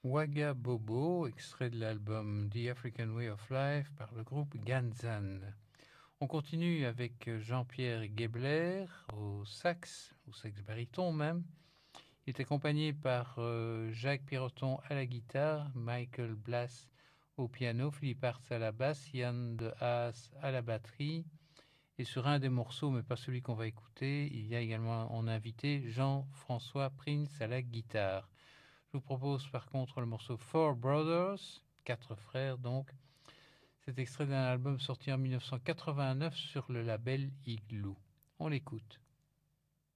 Wagga Bobo, extrait de l'album The African Way of Life par le groupe Ganzan. On continue avec Jean-Pierre Gebler au sax baryton même. Il est accompagné par Jacques Piroton à la guitare, Michael Blass au piano, Philippe Artz à la basse, Yann de Haas à la batterie. Et sur un des morceaux, mais pas celui qu'on va écouter, il y a également en invité Jean-François Prince à la guitare. Je vous propose par contre le morceau Four Brothers, quatre frères donc. C'est extrait d'un album sorti en 1989 sur le label Igloo. On l'écoute.